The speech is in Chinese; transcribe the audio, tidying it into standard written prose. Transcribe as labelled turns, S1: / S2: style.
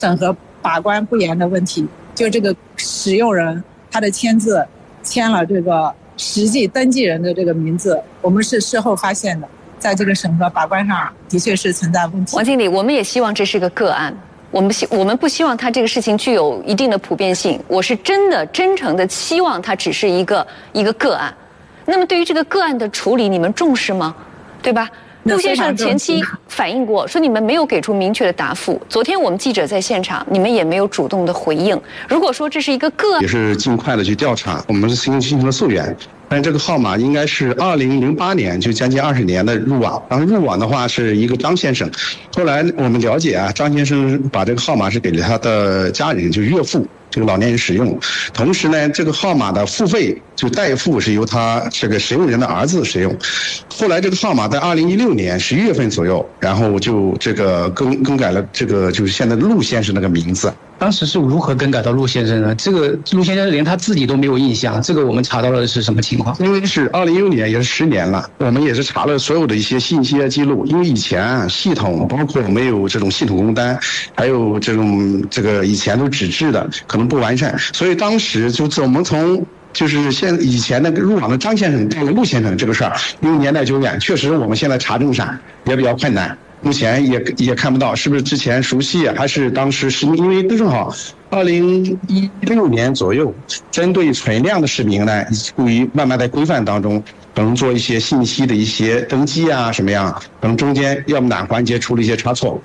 S1: 审核把关不严的问题，就这个使用人他的签字签了这个实际登记人的这个名字，我们是事后发现的，在这个审核把关上的确是存在问题。
S2: 王经理，我们也希望这是个个案，我们不希望它这个事情具有一定的普遍性，我是真诚的期望它只是一个个案。那么对于这个个案的处理，你们重视吗？对吧？陆先生前期反映过，说你们没有给出明确的答复。昨天我们记者在现场，你们也没有主动的回应。如果说这是一个个案，
S3: 也是尽快的去调查，我们是进行了溯源。但这个号码应该是2008年，就将近20年的入网。然后入网的话是一个张先生，后来我们了解啊，张先生把这个号码是给了他的家人，就岳父。这个老年人使用，同时呢，这个号码的付费就代付是由他这个使用人的儿子使用。后来这个号码在2016年11月份左右，然后就这个更改了这个就是现在的陆先生那个名字。
S4: 当时是如何更改到陆先生呢？这个陆先生连他自己都没有印象，这个我们查到的是什么情况？
S3: 因为是2016年，也是10年了，我们也是查了所有的一些信息记录。因为以前系统包括没有这种系统工单，还有这个以前都纸质的，可能不完善，所以当时就我们从就是以前那个入网的张先生到了陆先生这个事儿，因为年代久远，确实我们现在查证上也比较困难。目前也看不到是不是之前熟悉，还是当时是因为正好2016年左右，针对存量的视频呢，处于慢慢在规范当中，可能做一些信息的一些登记啊什么样，可能中间要么哪环节出了一些差错。